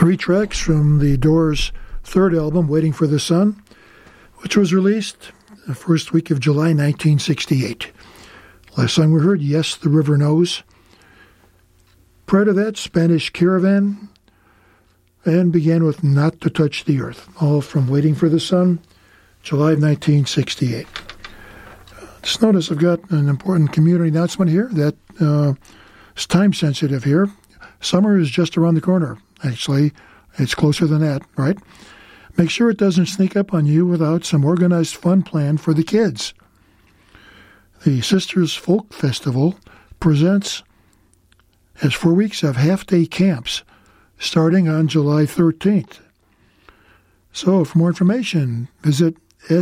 Three tracks from the Doors' third album, Waiting for the Sun, which was released the first week of July 1968. Last song we heard, Yes, the River Knows. Prior to that, Spanish Caravan, and began with Not to Touch the Earth, all from Waiting for the Sun, July of 1968. Just notice I've got an important community announcement here that is time-sensitive here. Summer is just around the corner. Actually, it's closer than that, right? Make sure it doesn't sneak up on you without some organized fun plan for the kids. The Sisters Folk Festival presents has 4 weeks of half-day camps starting on July 13th. So for more information, visit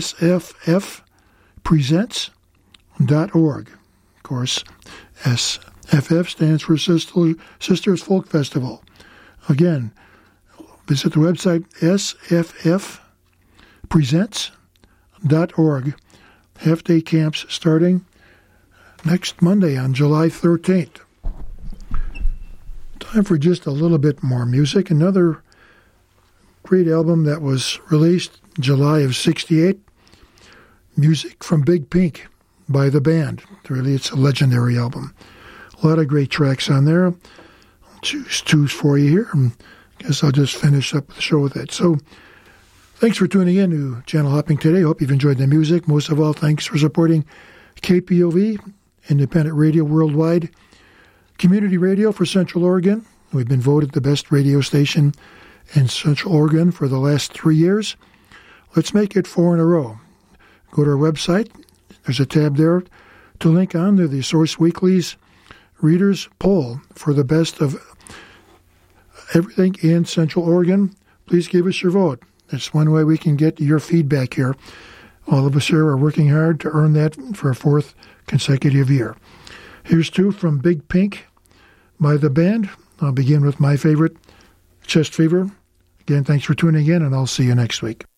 sffpresents.org. Of course, SFF stands for Sisters Folk Festival. Again, visit the website sffpresents.org. Half-day camps starting next Monday on July 13th. Time for just a little bit more music. Another great album that was released July of 68. Music from Big Pink by the band. Really, it's a legendary album. A lot of great tracks on there. I'll choose two for you here. I guess I'll just finish up the show with it. So, thanks for tuning in to Channel Hopping today. Hope you've enjoyed the music. Most of all, thanks for supporting KPOV, independent radio worldwide, community radio for Central Oregon. We've been voted the best radio station in Central Oregon for the last 3 years. Let's make it 4 in a row. Go to our website. There's a tab there to link on to the Source Weekly's Readers Poll for the best of everything in Central Oregon. Please give us your vote. That's one way we can get your feedback here. All of us here are working hard to earn that for a fourth consecutive year. Here's two from Big Pink by the band. I'll begin with my favorite, Chest Fever. Again, thanks for tuning in, and I'll see you next week.